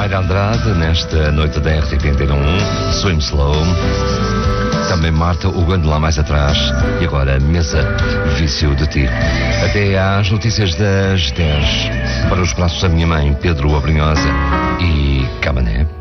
Mário Andrade, nesta noite da RTP81, Swim Slow. Também Marta, o Gando lá mais atrás. E agora, Mesa, Vício de Ti. Até às notícias das 10. Para os braços da minha mãe, Pedro Abrinhosa e Camané.